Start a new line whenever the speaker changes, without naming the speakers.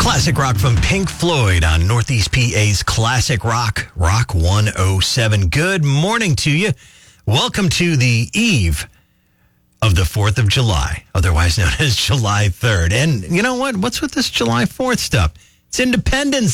Classic rock from Pink Floyd on Northeast PA's Classic Rock, Rock 107. Good morning to you. Welcome to the eve of the 4th of July, otherwise known as July 3rd. And you know what? What's with this July 4th stuff? It's Independence